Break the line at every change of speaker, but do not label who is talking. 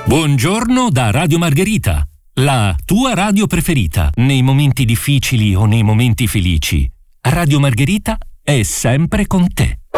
Buongiorno da Radio Margherita, la tua radio preferita nei momenti difficili o nei momenti felici. Radio Margherita è sempre con te.